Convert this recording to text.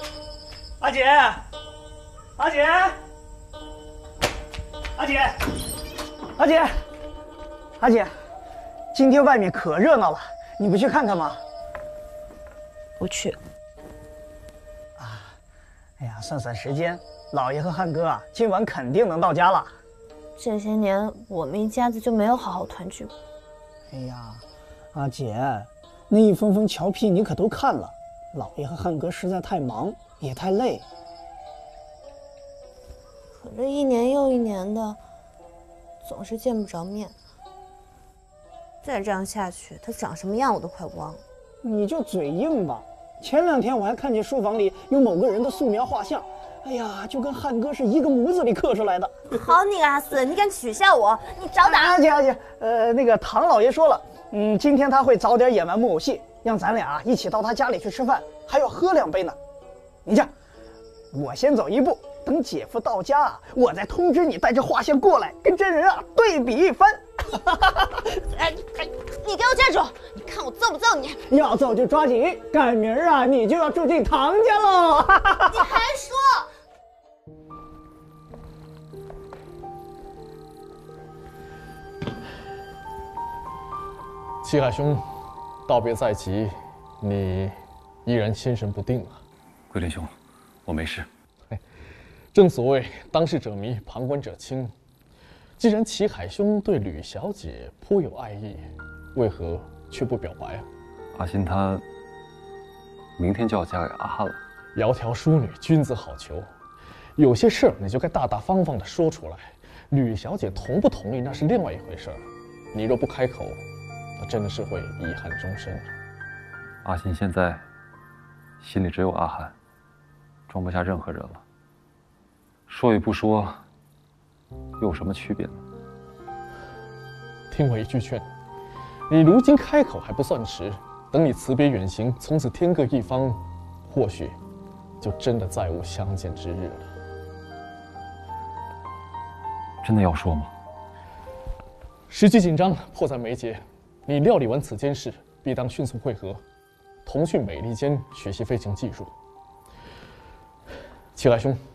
阿姐，阿姐，阿姐，阿姐，阿姐，今天外面可热闹了，你不去看看吗？ 不去。 哎呀，算算时间，老爷和汉哥啊，今晚肯定能到家了。 这些年我们一家子就没有好好团聚过。 哎呀，阿姐，那一封封侨批你可都看了，老爷和汉哥实在太忙，也太累。 可这一年又一年的，总是见不着面。再这样下去，他长什么样我都快忘了。 你就嘴硬吧。前2天我还看见书房里有某个人的素描画像，哎呀，就跟汉哥是一个模子里刻出来的。 好你个阿四，你敢取笑我？你找打！ 阿姐，那个唐老爷说了，今天他会早点演完木偶戏，让咱俩一起到他家里去吃饭，还要喝2杯呢。你这样，我先走一步，等姐夫到家，我再通知你带着画像过来，跟真人对比一番。 哎，你给我站住！你看我揍不揍你？ 要揍就抓紧，赶明儿你就要住进唐家喽！ 你还说？ 七海兄，道别在即，你依然心神不定啊。 桂林兄，我没事。 正所谓当事者迷，旁观者清。既然齐海兄对吕小姐颇有爱意，为何却不表白啊？ 阿欣她明天就要嫁给阿汉了。 窈窕淑女，君子好逑。有些事儿你就该大大方方的说出来。吕小姐同不同意那是另外一回事儿。你若不开口，她真的是会遗憾终身啊。 阿欣现在心里只有阿汉，装不下任何人了。说与不说，又有什么区别呢？ 听我一句劝，你如今开口还不算迟，等你辞别远行，从此天各一方，或许就真的再无相见之日了。 真的要说吗？ 时局紧张，迫在眉睫。你料理完此件事，必当迅速会合，同去美利坚学习飞行技术。齐来兄。